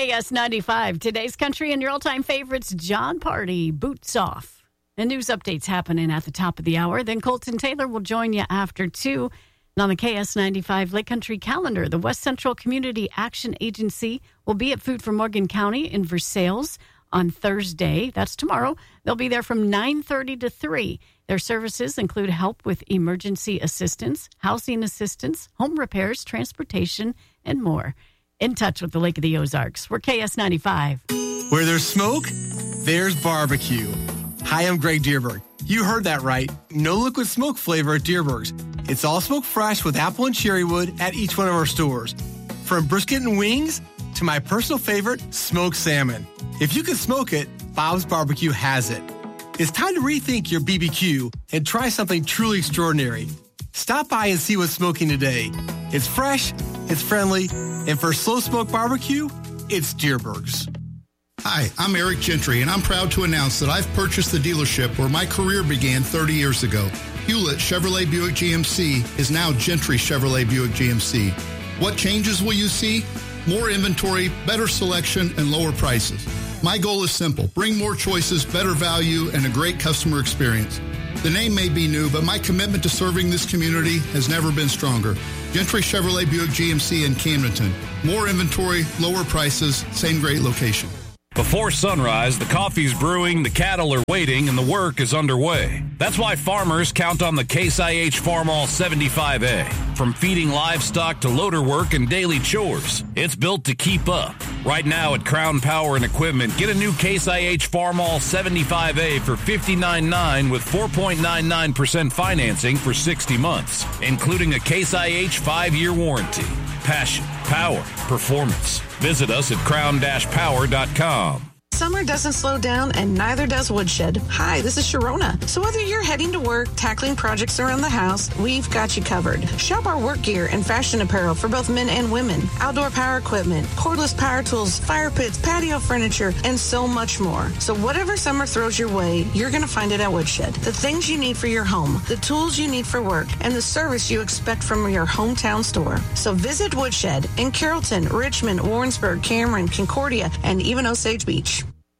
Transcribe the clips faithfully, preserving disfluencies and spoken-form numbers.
K S ninety-five, today's country and your all-time favorites, John Party, Boots Off. And news updates happening at the top of the hour. Then Colton Taylor will join you after two. And on the K S ninety-five Lake Country calendar, the West Central Community Action Agency will be at Food for Morgan County in Versailles on Thursday. That's tomorrow. They'll be there from nine thirty to three. Their services include help with emergency assistance, housing assistance, home repairs, transportation, and more. In touch with the Lake of the Ozarks. We're K S ninety-five. Where there's smoke, there's barbecue. Hi, I'm Greg Dierberg. You heard that right. No liquid smoke flavor at Dierberg's. It's all smoke fresh with apple and cherry wood at each one of our stores. From brisket and wings to my personal favorite, smoked salmon. If you can smoke it, Bob's Barbecue has it. It's time to rethink your B B Q and try something truly extraordinary. Stop by and see what's smoking today. It's fresh, it's friendly, and for slow smoke barbecue, it's Dierberg's. Hi, I'm Eric Gentry, and I'm proud to announce that I've purchased the dealership where my career began thirty years ago. Hewlett Chevrolet Buick G M C is now Gentry Chevrolet Buick G M C. What changes will you see? More inventory, better selection, and lower prices. My goal is simple. Bring more choices, better value, and a great customer experience. The name may be new, but my commitment to serving this community has never been stronger. Gentry Chevrolet Buick G M C in Camdenton. More inventory, lower prices, same great location. Before sunrise, the coffee's brewing, the cattle are waiting, and the work is underway. That's why farmers count on the Case I H Farmall seventy-five A. From feeding livestock to loader work and daily chores, it's built to keep up. Right now at Crown Power and Equipment, get a new Case I H Farmall seventy-five A for fifty-nine dollars and nine cents with four point nine nine percent financing for sixty months, including a Case I H five-year warranty. Passion, power, performance. Visit us at crown dash power dot com. Summer doesn't slow down, and neither does Woodshed. Hi, this is Sharona. So whether you're heading to work, tackling projects around the house, we've got you covered. Shop our work gear and fashion apparel for both men and women, outdoor power equipment, cordless power tools, fire pits, patio furniture, and so much more. So whatever summer throws your way, you're going to find it at Woodshed. The things you need for your home, the tools you need for work, and the service you expect from your hometown store. So visit Woodshed in Carrollton, Richmond, Warrensburg, Cameron, Concordia, and even Osage Beach.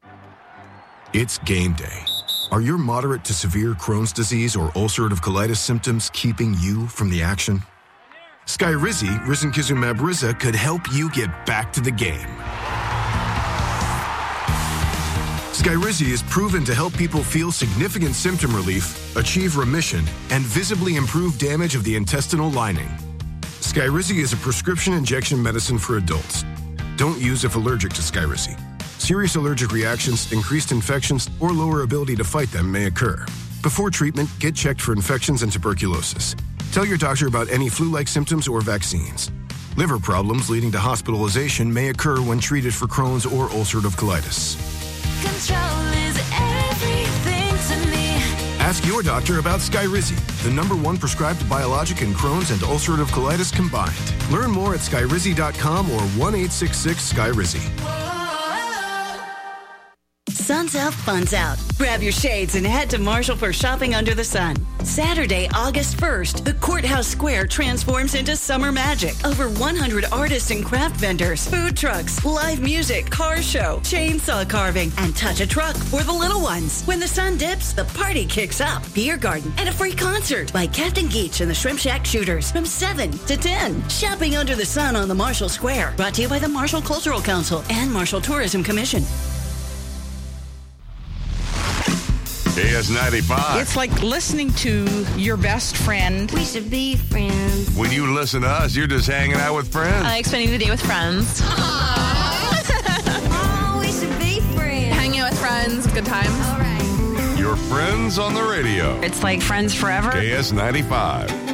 It's game day. Are your moderate to severe Crohn's disease or ulcerative colitis symptoms keeping you from the action? Skyrizi, risankizumab Riza, could help you get back to the game. Skyrizi is proven to help people feel significant symptom relief, achieve remission, and visibly improve damage of the intestinal lining. Skyrizi is a prescription injection medicine for adults. Don't use if allergic to Skyrizi. Serious allergic reactions, increased infections, or lower ability to fight them may occur. Before treatment, get checked for infections and tuberculosis. Tell your doctor about any flu-like symptoms or vaccines. Liver problems leading to hospitalization may occur when treated for Crohn's or ulcerative colitis. Control is everything to me. Ask your doctor about Skyrizi, the number one prescribed biologic in Crohn's and ulcerative colitis combined. Learn more at skyrizi dot com or one eight six six Skyrizi. Sun's out, fun's out. Grab your shades and head to Marshall for shopping under the sun. Saturday, August first, the Courthouse Square transforms into summer magic. Over one hundred artists and craft vendors, food trucks, live music, car show, chainsaw carving, and touch a truck for the little ones. When the sun dips, the party kicks up. Beer garden and a free concert by Captain Geach and the Shrimp Shack Shooters from seven to ten. Shopping under the sun on the Marshall Square. Brought to you by the Marshall Cultural Council and Marshall Tourism Commission. K S ninety-five. It's like listening to your best friend. We should be friends. When you listen to us, you're just hanging out with friends. I like spending the day with friends. Oh, we should be friends. Hanging out with friends, good times. All right. Your friends on the radio. It's like friends forever. K S ninety-five.